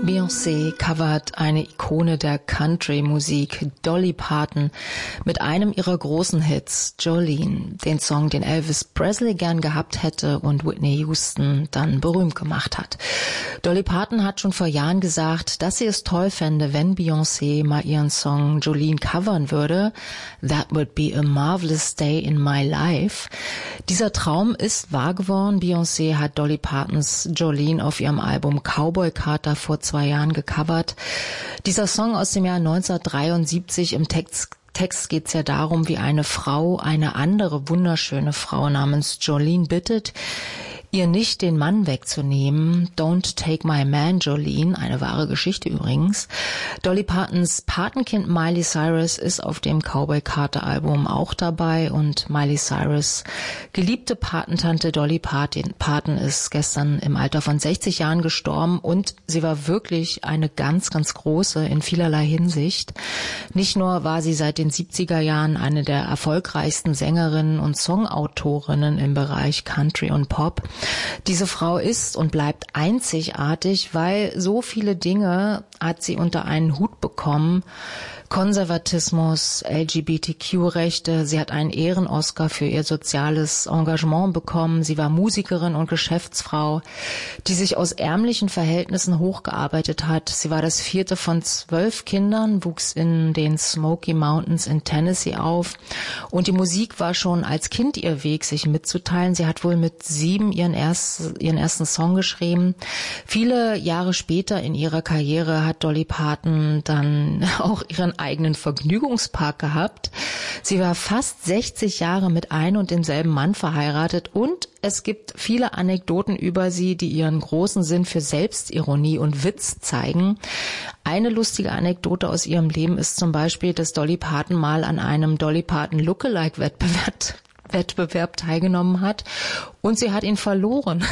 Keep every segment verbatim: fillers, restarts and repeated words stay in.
Beyoncé covert eine Ikone der Country-Musik, Dolly Parton, mit einem ihrer großen Hits, Jolene, den Song, den Elvis Presley gern gehabt hätte und Whitney Houston dann berühmt gemacht hat. Dolly Parton hat schon vor Jahren gesagt, dass sie es toll fände, wenn Beyoncé mal ihren Song Jolene covern würde. That would be a marvelous day in my life. Dieser Traum ist wahr geworden. Beyoncé hat Dolly Partons Jolene auf ihrem Album Cowboy Carter vor zwei Jahren gecovert. Dieser Song aus dem Jahr neunzehnhundertdreiundsiebzig, im Text Text geht es ja darum, wie eine Frau eine andere wunderschöne Frau namens Jolene bittet, ihr nicht den Mann wegzunehmen. Don't take my man, Jolene. Eine wahre Geschichte übrigens. Dolly Partons Patenkind Miley Cyrus ist auf dem Cowboy Carter Album auch dabei und Miley Cyrus geliebte Patentante Dolly Parton ist gestern im Alter von sechzig Jahren gestorben und sie war wirklich eine ganz, ganz große in vielerlei Hinsicht. Nicht nur war sie seit den siebziger Jahren eine der erfolgreichsten Sängerinnen und Songautorinnen im Bereich Country und Pop. Diese Frau ist und bleibt einzigartig, weil so viele Dinge hat sie unter einen Hut bekommen. Konservatismus, L G B T Q-Rechte. Sie hat einen Ehren-Oscar für ihr soziales Engagement bekommen. Sie war Musikerin und Geschäftsfrau, die sich aus ärmlichen Verhältnissen hochgearbeitet hat. Sie war das vierte von zwölf Kindern, wuchs in den Smoky Mountains in Tennessee auf. Und die Musik war schon als Kind ihr Weg, sich mitzuteilen. Sie hat wohl mit sieben ihren, erst, ihren ersten Song geschrieben. Viele Jahre später in ihrer Karriere hat Dolly Parton dann auch ihren eigenen Vergnügungspark gehabt. Sie war fast sechzig Jahre mit ein und demselben Mann verheiratet und es gibt viele Anekdoten über sie, die ihren großen Sinn für Selbstironie und Witz zeigen. Eine lustige Anekdote aus ihrem Leben ist zum Beispiel, dass Dolly Parton mal an einem Dolly Parton Lookalike-Wettbewerb Wettbewerb teilgenommen hat und sie hat ihn verloren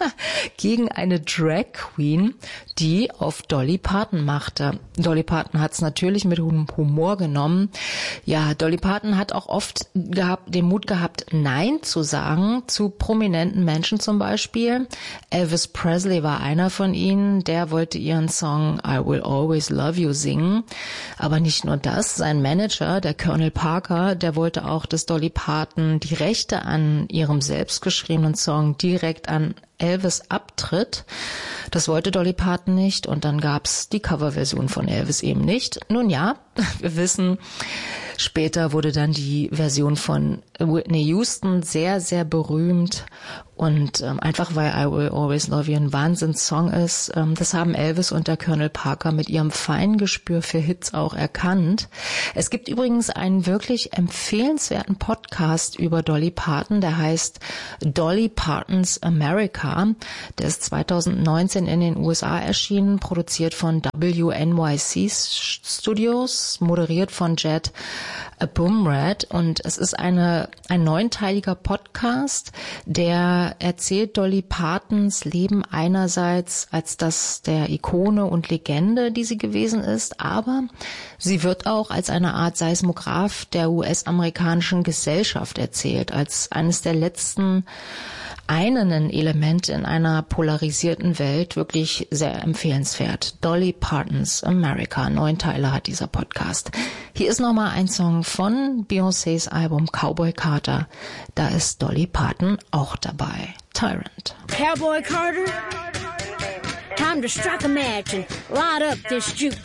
gegen eine Drag Queen, die auf Dolly Parton machte. Dolly Parton hat es natürlich mit Humor genommen. Ja, Dolly Parton hat auch oft gehabt, den Mut gehabt, Nein zu sagen zu prominenten Menschen zum Beispiel. Elvis Presley war einer von ihnen, der wollte ihren Song I Will Always Love You singen. Aber nicht nur das, sein Manager, der Colonel Parker, der wollte auch, dass Dolly Parton die Rechte an ihrem selbstgeschriebenen Song direkt an Elvis abtritt. Das wollte Dolly Parton nicht und dann gab's die Coverversion von Elvis eben nicht. Nun ja, wir wissen, später wurde dann die Version von Whitney Houston sehr, sehr berühmt und ähm, einfach weil I Will Always Love You ein Wahnsinnssong ist, ähm, das haben Elvis und der Colonel Parker mit ihrem feinen Gespür für Hits auch erkannt. Es gibt übrigens einen wirklich empfehlenswerten Podcast über Dolly Parton, der heißt Dolly Parton's America. Der ist zweitausendneunzehn in den U S A erschienen, produziert von W N Y C Studios, moderiert von Jed Abumrad und es ist eine ein neunteiliger Podcast, der erzählt Dolly Partons Leben einerseits als das der Ikone und Legende, die sie gewesen ist, aber sie wird auch als eine Art Seismograph der U S-amerikanischen Gesellschaft erzählt, als eines der letzten einenden Elemente in einer polarisierten Welt, wirklich sehr empfehlenswert. Dolly Parton's America, neun Teile hat dieser Podcast. Hier ist nochmal ein Song von Beyoncés Album Cowboy Carter. Da ist Dolly Parton auch dabei. Tyrant. Cowboy Carter, time to strike a match and light up this jukebox.